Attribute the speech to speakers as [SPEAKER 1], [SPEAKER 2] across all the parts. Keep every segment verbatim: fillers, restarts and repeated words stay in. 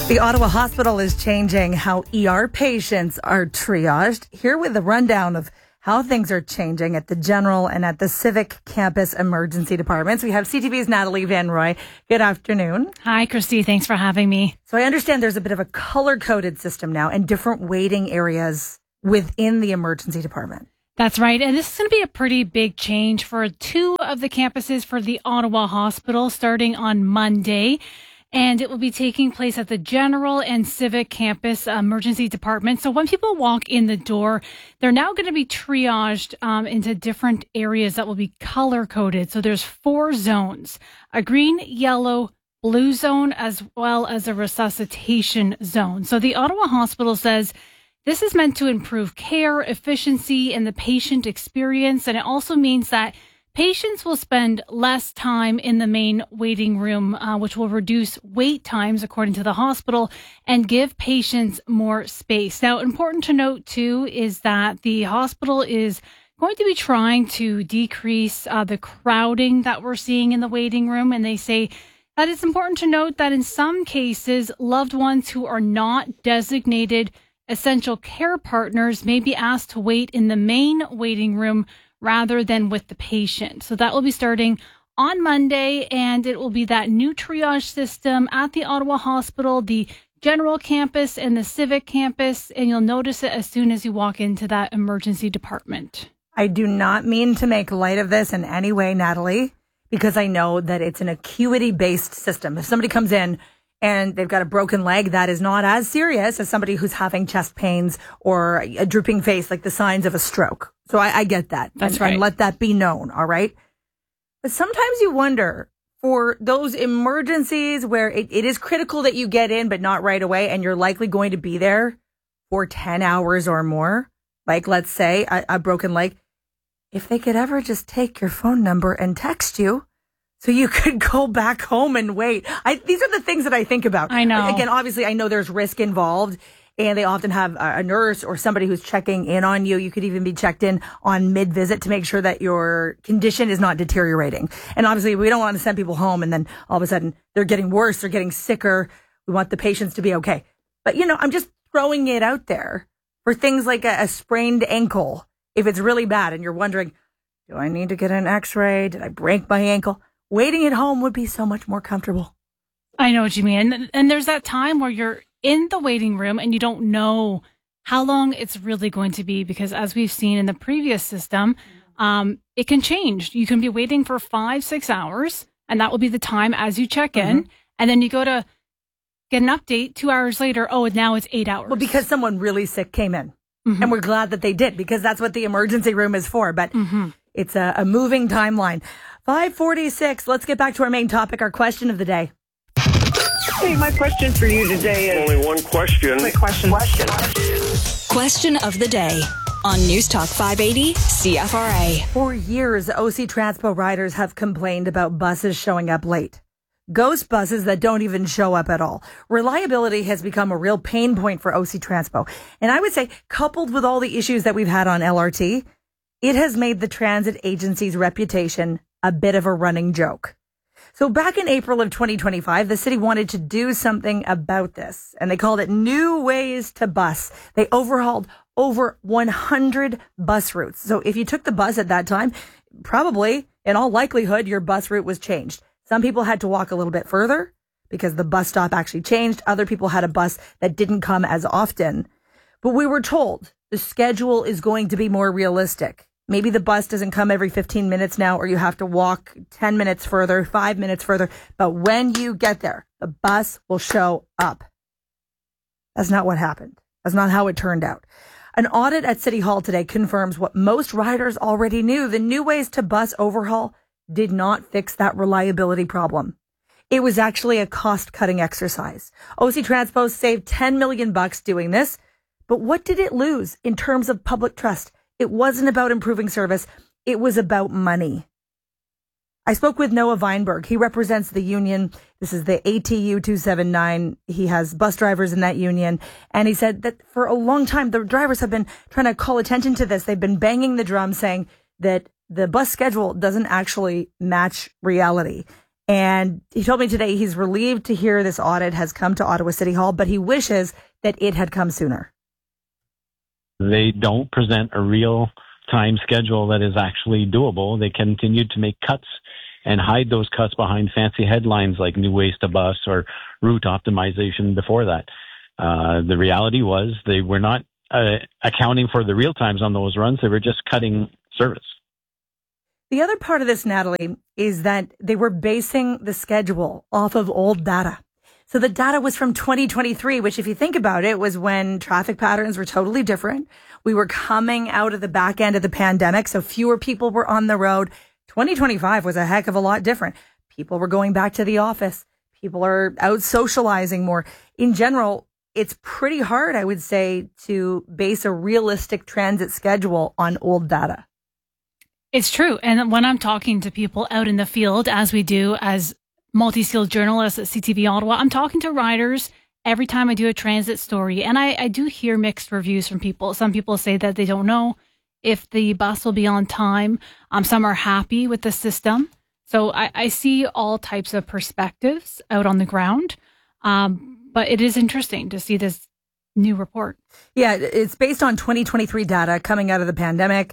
[SPEAKER 1] The Ottawa Hospital is changing how E R patients are triaged. Here with a rundown of how things are changing at the General and at the Civic Campus Emergency Departments. We have C T V's Natalie Van Roy. Good afternoon.
[SPEAKER 2] Hi, Christy. Thanks for having me.
[SPEAKER 1] So I understand there's a bit of a color-coded system now and different waiting areas within the emergency department.
[SPEAKER 2] That's right. And this is going to be a pretty big change for two of the campuses for the Ottawa Hospital starting on Monday. And it will be taking place at the General and Civic Campus Emergency Department. So when people walk in the door, they're now going to be triaged um, into different areas that will be color-coded. So there's four zones, a green, yellow, blue zone, as well as a resuscitation zone. So the Ottawa Hospital says this is meant to improve care, efficiency, and the patient experience. And it also means that patients will spend less time in the main waiting room, uh, which will reduce wait times, according to the hospital, and give patients more space. Now, important to note, too, is that the hospital is going to be trying to decrease uh, the crowding that we're seeing in the waiting room. And they say that it's important to note that in some cases, loved ones who are not designated essential care partners may be asked to wait in the main waiting room rather than with the patient. So that will be starting on Monday, and it will be that new triage system at the Ottawa Hospital, the General Campus and the Civic Campus, and you'll notice it as soon as you walk into that emergency department.
[SPEAKER 1] I do not mean to make light of this in any way, Natalie, because I know that it's an acuity-based system. If somebody comes in and they've got a broken leg, that is not as serious as somebody who's having chest pains or a drooping face, like the signs of a stroke. So I, I get that.
[SPEAKER 2] That's
[SPEAKER 1] and,
[SPEAKER 2] right.
[SPEAKER 1] And let that be known, all right? But sometimes you wonder, for those emergencies where it, it is critical that you get in, but not right away, and you're likely going to be there for ten hours or more, like let's say a, a broken leg, if they could ever just take your phone number and text you, so you could go back home and wait. I, these are the things that I think about.
[SPEAKER 2] I know.
[SPEAKER 1] Again, obviously, I know there's risk involved, and they often have a, a nurse or somebody who's checking in on you. You could even be checked in on mid-visit to make sure that your condition is not deteriorating. And obviously, we don't want to send people home and then all of a sudden they're getting worse, they're getting sicker. We want the patients to be okay. But, you know, I'm just throwing it out there for things like a, a sprained ankle. If it's really bad and you're wondering, do I need to get an x-ray? Did I break my ankle? Waiting at home would be so much more comfortable.
[SPEAKER 2] I know what you mean. And, and there's that time where you're in the waiting room and you don't know how long it's really going to be, because as we've seen in the previous system, um, it can change. You can be waiting for five, six hours, and that will be the time as you check in. Mm-hmm. And then you go to get an update two hours later. Oh, now it's eight hours.
[SPEAKER 1] Well, because someone really sick came in.
[SPEAKER 2] Mm-hmm.
[SPEAKER 1] And we're glad that they did, because that's what the emergency room is for. But
[SPEAKER 2] mm-hmm.
[SPEAKER 1] it's a, a moving timeline. five forty-six. Let's get back to our main topic, our question of the day.
[SPEAKER 3] Hey, my question for you today is...
[SPEAKER 4] Only one question.
[SPEAKER 3] Quick question. Question.
[SPEAKER 5] Question of the day on News Talk five eighty C F R A.
[SPEAKER 1] For years, O C Transpo riders have complained about buses showing up late. Ghost buses that don't even show up at all. Reliability has become a real pain point for O C Transpo. And I would say, coupled with all the issues that we've had on L R T, it has made the transit agency's reputation a bit of a running joke. So back in April of twenty twenty-five, the city wanted to do something about this, and they called it New Ways to Bus. They overhauled over one hundred bus routes. So if you took the bus at that time, probably, in all likelihood, your bus route was changed. Some people had to walk a little bit further because the bus stop actually changed. Other people had a bus that didn't come as often. But we were told the schedule is going to be more realistic. Maybe the bus doesn't come every fifteen minutes now, or you have to walk ten minutes further, five minutes further. But when you get there, the bus will show up. That's not what happened. That's not how it turned out. An audit at City Hall today confirms what most riders already knew. The New Ways to Bus overhaul did not fix that reliability problem. It was actually a cost-cutting exercise. O C Transpo saved ten million bucks doing this. But what did it lose in terms of public trust? It wasn't about improving service. It was about money. I spoke with Noah Weinberg. He represents the union. This is the A T U two seventy-nine. He has bus drivers in that union. And he said that for a long time, the drivers have been trying to call attention to this. They've been banging the drum saying that the bus schedule doesn't actually match reality. And he told me today he's relieved to hear this audit has come to Ottawa City Hall, but he wishes that it had come sooner.
[SPEAKER 4] They don't present a real time schedule that is actually doable. They continue to make cuts and hide those cuts behind fancy headlines like new ways to bus or route optimization before that. Uh, the reality was they were not uh, accounting for the real times on those runs. They were just cutting service.
[SPEAKER 1] The other part of this, Natalie, is that they were basing the schedule off of old data. So the data was from twenty twenty-three, which if you think about it, was when traffic patterns were totally different. We were coming out of the back end of the pandemic, so fewer people were on the road. twenty twenty-five was a heck of a lot different. People were going back to the office. People are out socializing more. In general, it's pretty hard, I would say, to base a realistic transit schedule on old data.
[SPEAKER 2] It's true. And when I'm talking to people out in the field, as we do as multi-skilled journalists at C T V Ottawa, I'm talking to riders every time I do a transit story. And I, I do hear mixed reviews from people. Some people say that they don't know if the bus will be on time. Um, some are happy with the system. So I, I see all types of perspectives out on the ground. Um, but it is interesting to see this new report.
[SPEAKER 1] Yeah, it's based on twenty twenty-three data coming out of the pandemic.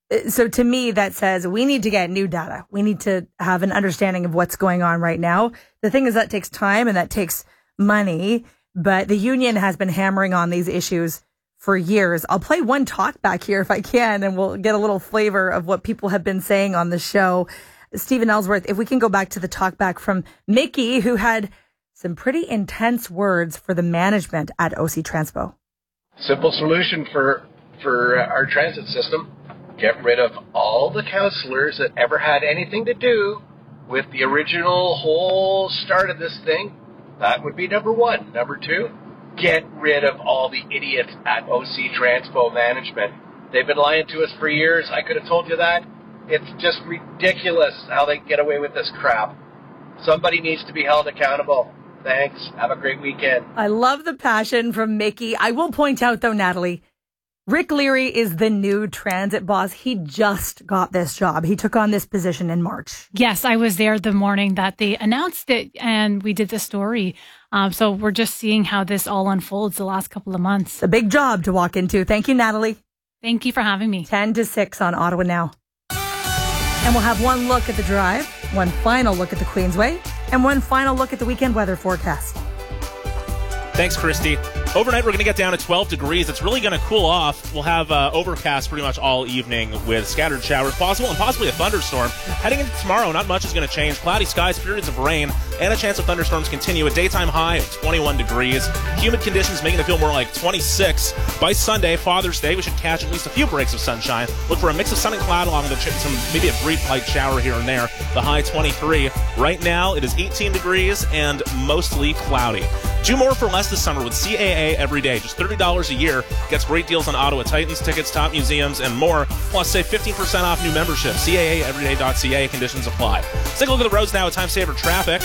[SPEAKER 1] So to me, that says we need to get new data. We need to have an understanding of what's going on right now. The thing is that takes time and that takes money, but the union has been hammering on these issues for years. I'll play one talk back here if I can, and we'll get a little flavor of what people have been saying on the show. Stephen Ellsworth, if we can go back to the talk back from Mickey, who had some pretty intense words for the management at O C Transpo.
[SPEAKER 6] Simple solution for, for our transit system. Get rid of all the councillors that ever had anything to do with the original whole start of this thing. That would be number one. Number two, get rid of all the idiots at O C Transpo management. They've been lying to us for years. I could have told you that. It's just ridiculous how they get away with this crap. Somebody needs to be held accountable. Thanks. Have a great weekend.
[SPEAKER 1] I love the passion from Mickey. I will point out, though, Natalie, Rick Leary is the new transit boss. He just got this job. He took on this position in March.
[SPEAKER 2] Yes, I was there the morning that they announced it and we did the story. Um, so we're just seeing how this all unfolds the last couple of months.
[SPEAKER 1] It's a big job to walk into. Thank you, Natalie.
[SPEAKER 2] Thank you for having me.
[SPEAKER 1] ten to six on Ottawa Now. And we'll have one look at the drive, one final look at the Queensway, and one final look at the weekend weather forecast.
[SPEAKER 7] Thanks, Christy. Overnight, we're going to get down to twelve degrees. It's really going to cool off. We'll have uh, overcast pretty much all evening with scattered showers possible and possibly a thunderstorm. Heading into tomorrow, not much is going to change. Cloudy skies, periods of rain, and a chance of thunderstorms continue. A daytime high of twenty-one degrees. Humid conditions making it feel more like twenty-six. By Sunday, Father's Day, we should catch at least a few breaks of sunshine. Look for a mix of sun and cloud along with some maybe a brief light shower here and there. The high twenty-three. Right now, it is eighteen degrees and mostly cloudy. Do more for less this summer with C A A every day. Just thirty dollars a year. Gets great deals on Ottawa Titans tickets, top museums, and more. Plus, save fifteen percent off new membership. C A A everyday dot C A. Conditions apply. Let's take a look at the roads now with time saver traffic.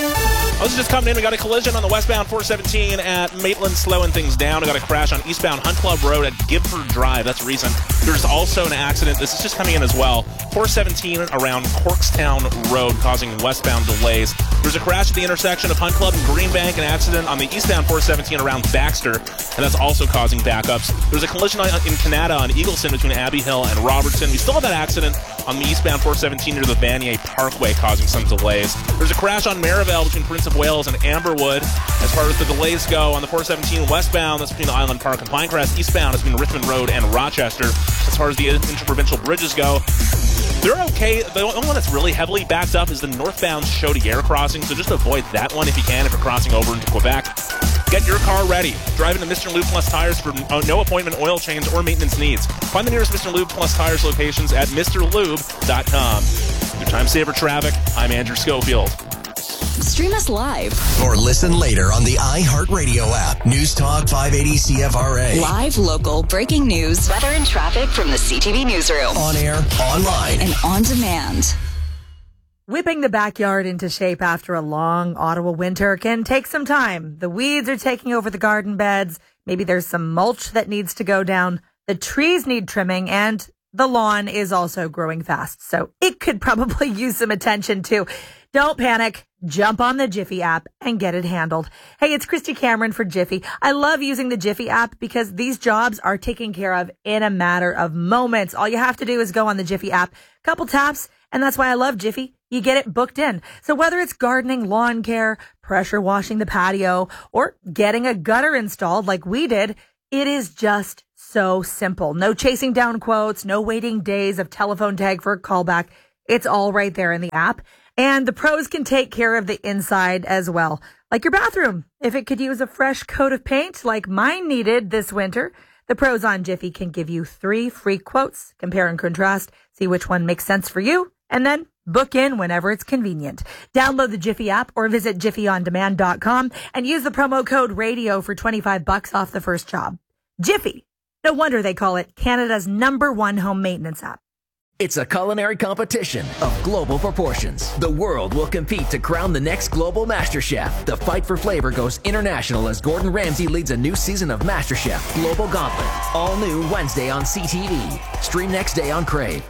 [SPEAKER 7] Oh, this is just coming in. We got a collision on the westbound four seventeen at Maitland, slowing things down. We got a crash on eastbound Hunt Club Road at Gibford Drive. That's recent. There's also an accident. This is just coming in as well. four seventeen around Corkstown Road, causing westbound delays. There's a crash at the intersection of Hunt Club and Greenbank, an accident on the eastbound four seventeen around Baxter, and that's also causing backups. There's a collision in Canada on Eagleson between Abbey Hill and Robertson. We still have that accident on the eastbound four seventeen near the Vanier Parkway, causing some delays. There's a crash on Marival between Prince of Wales and Amberwood. As far as the delays go, on the four seventeen westbound, that's between the Island Park and Pinecrest. Eastbound, it's between Richmond Road and Rochester. As far as the interprovincial bridges go, they're okay. The only one that's really heavily backed up is the northbound Chaudière crossing, so just avoid that one if you can if you're crossing over into Quebec. Get your car ready. Drive into Mister Lube Plus Tires for no appointment oil change or maintenance needs. Find the nearest Mister Lube Plus Tires locations at Mr Lube dot com. Your time saver traffic, I'm Andrew Schofield.
[SPEAKER 5] Stream us live
[SPEAKER 8] or listen later on the iHeartRadio app. News Talk five eighty C F R A.
[SPEAKER 5] Live, local, breaking news, weather and traffic from the C T V newsroom.
[SPEAKER 8] On air, online,
[SPEAKER 5] and on demand.
[SPEAKER 1] Whipping the backyard into shape after a long Ottawa winter can take some time. The weeds are taking over the garden beds. Maybe there's some mulch that needs to go down. The trees need trimming, and the lawn is also growing fast, so it could probably use some attention too. Don't panic. Jump on the Jiffy app and get it handled. Hey, it's Christy Cameron for Jiffy. I love using the Jiffy app because these jobs are taken care of in a matter of moments. All you have to do is go on the Jiffy app, couple taps, and that's why I love Jiffy. You get it booked in. So whether it's gardening, lawn care, pressure washing the patio, or getting a gutter installed like we did, it is just so simple. No chasing down quotes, no waiting days of telephone tag for a callback. It's all right there in the app. And the pros can take care of the inside as well. Like your bathroom. If it could use a fresh coat of paint like mine needed this winter, the pros on Jiffy can give you three free quotes. Compare and contrast. See which one makes sense for you. And then book in whenever it's convenient. Download the Jiffy app or visit jiffy on demand dot com and use the promo code radio for twenty-five bucks off the first job. Jiffy. No wonder they call it Canada's number one home maintenance app.
[SPEAKER 9] It's a culinary competition of global proportions. The world will compete to crown the next global MasterChef. The fight for flavor goes international as Gordon Ramsay leads a new season of MasterChef Global Gauntlet. All new Wednesday on C T V. Stream next day on Crave.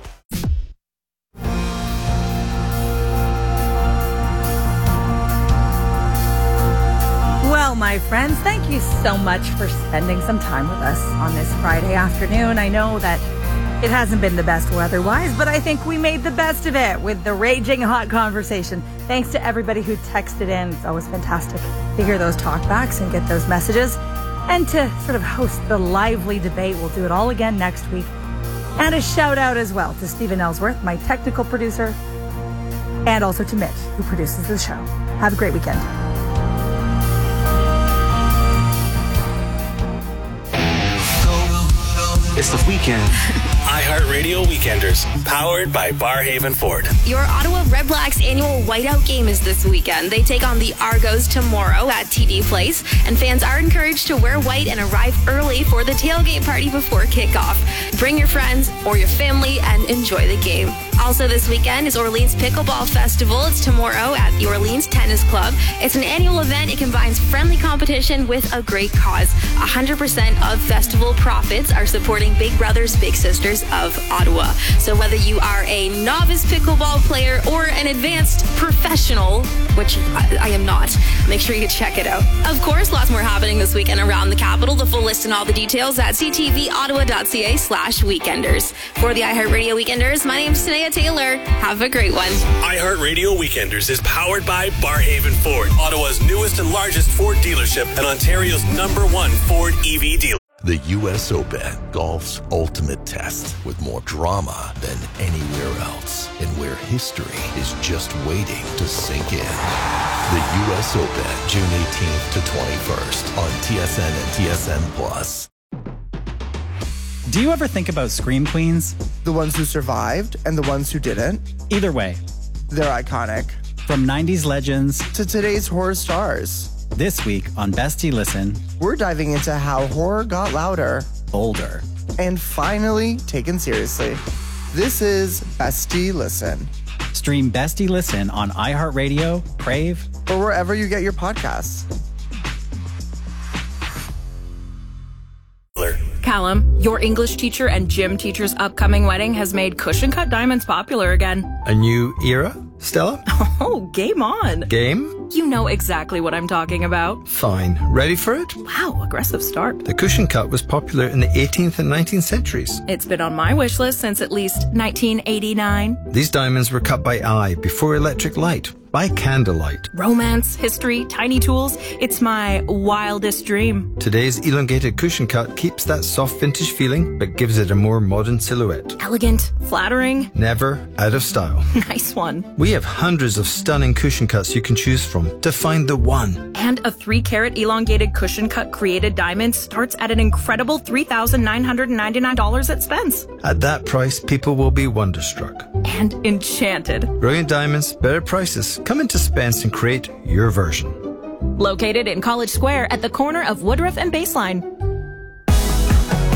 [SPEAKER 1] Well, my friends, thank you so much for spending some time with us on this Friday afternoon. I know that it hasn't been the best weather-wise, but I think we made the best of it with the raging hot conversation. Thanks to everybody who texted in. It's always fantastic to hear those talkbacks and get those messages and to sort of host the lively debate. We'll do it all again next week. And a shout out as well to Stephen Ellsworth, my technical producer, and also to Mitch, who produces the show. Have a great weekend.
[SPEAKER 10] It's the weekend. iHeartRadio Weekenders, powered by Barhaven Ford.
[SPEAKER 11] Your Ottawa Red Blacks annual whiteout game is this weekend. They take on the Argos tomorrow at T D Place, and fans are encouraged to wear white and arrive early for the tailgate party before kickoff. Bring your friends or your family and enjoy the game. Also this weekend is Orleans Pickleball Festival. It's tomorrow at the Orleans Tennis Club. It's an annual event. It combines friendly competition with a great cause. one hundred percent of festival profits are supporting Big Brothers Big Sisters of Ottawa. So whether you are a novice pickleball player or an advanced professional, which I, I am not, make sure you check it out. Of course, lots more happening this weekend around the capital. The full list and all the details at c t v ottawa dot c a slash weekenders. For the iHeartRadio Weekenders, my name's Tanea Taylor. Have a great one.
[SPEAKER 10] iHeartRadio Weekenders is powered by Barhaven Ford, Ottawa's newest and largest Ford dealership and Ontario's number one Ford E V dealer.
[SPEAKER 8] The U S Open, golf's ultimate test, with more drama than anywhere else, and where history is just waiting to sink in. The U S Open, June eighteenth to twenty-first on T S N and T S N Plus.
[SPEAKER 12] Do you ever think about Scream Queens?
[SPEAKER 13] The ones who survived and the ones who didn't?
[SPEAKER 12] Either way,
[SPEAKER 13] they're iconic.
[SPEAKER 12] From nineties legends
[SPEAKER 13] to today's horror stars.
[SPEAKER 12] This week on Bestie Listen,
[SPEAKER 13] we're diving into how horror got louder,
[SPEAKER 12] bolder,
[SPEAKER 13] and finally taken seriously. This is Bestie Listen.
[SPEAKER 12] Stream Bestie Listen on iHeartRadio, Crave,
[SPEAKER 13] or wherever you get your podcasts.
[SPEAKER 14] Callum, your English teacher and gym teacher's upcoming wedding has made cushion cut diamonds popular again.
[SPEAKER 15] A new era, Stella?
[SPEAKER 14] Oh, game on.
[SPEAKER 15] Game?
[SPEAKER 14] You know exactly what I'm talking about.
[SPEAKER 15] Fine. Ready for it?
[SPEAKER 14] Wow, aggressive start.
[SPEAKER 15] The cushion cut was popular in the eighteenth and nineteenth centuries.
[SPEAKER 14] It's been on my wish list since at least nineteen eighty-nine.
[SPEAKER 15] These diamonds were cut by eye before electric light. By candlelight.
[SPEAKER 14] Romance, history, tiny tools. It's my wildest dream.
[SPEAKER 15] Today's elongated cushion cut keeps that soft vintage feeling, but gives it a more modern silhouette.
[SPEAKER 14] Elegant, flattering.
[SPEAKER 15] Never out of style.
[SPEAKER 14] Nice one.
[SPEAKER 15] We have hundreds of stunning cushion cuts you can choose from to find the one.
[SPEAKER 14] And a three carat elongated cushion cut created diamond starts at an incredible three thousand nine hundred ninety-nine dollars at Spence.
[SPEAKER 15] At that price, people will be wonderstruck.
[SPEAKER 14] And enchanted.
[SPEAKER 15] Brilliant diamonds, better prices. Come into Spence and create your version.
[SPEAKER 14] Located in College Square at the corner of Woodruff and Baseline.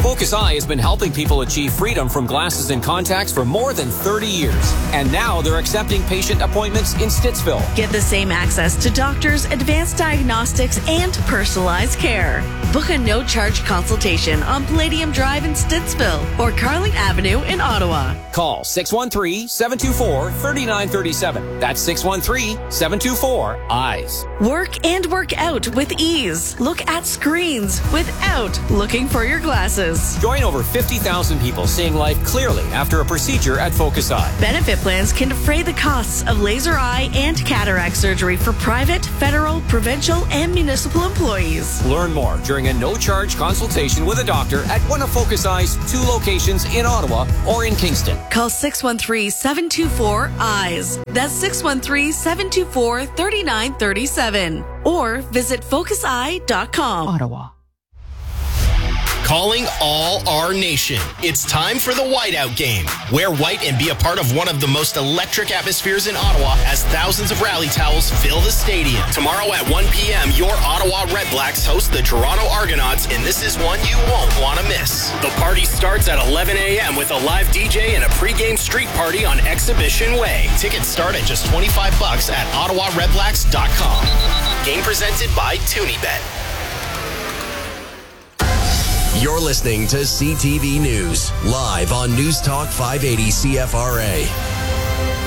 [SPEAKER 16] Focus Eye has been helping people achieve freedom from glasses and contacts for more than thirty years. And now they're accepting patient appointments in Stittsville.
[SPEAKER 17] Get the same access to doctors, advanced diagnostics, and personalized care. Book a no-charge consultation on Palladium Drive in Stittsville or Carling Avenue in Ottawa.
[SPEAKER 16] Call six one three, seven two four, three nine three seven. That's six one three, seven two four, eyes.
[SPEAKER 17] Work and work out with ease. Look at screens without looking for your glasses.
[SPEAKER 16] Join over fifty thousand people seeing life clearly after a procedure at Focus Eye.
[SPEAKER 17] Benefit plans can defray the costs of laser eye and cataract surgery for private, federal, provincial, and municipal employees.
[SPEAKER 16] Learn more during a no-charge consultation with a doctor at one of Focus Eye's two locations in Ottawa or in Kingston.
[SPEAKER 17] Call six one three, seven two four, eyes. That's six one three, seven two four, three nine three seven. Or visit focus eye dot com.
[SPEAKER 12] Ottawa.
[SPEAKER 18] Calling all our nation. It's time for the Whiteout Game. Wear white and be a part of one of the most electric atmospheres in Ottawa as thousands of rally towels fill the stadium. Tomorrow at one p.m., your Ottawa Red Blacks host the Toronto Argonauts, and this is one you won't want to miss. The party starts at eleven a.m. with a live D J and a pregame street party on Exhibition Way. Tickets start at just twenty-five bucks at ottawa red blacks dot com. Game presented by TunyBet.
[SPEAKER 19] You're listening to C T V News, live on News Talk five eighty C F R A.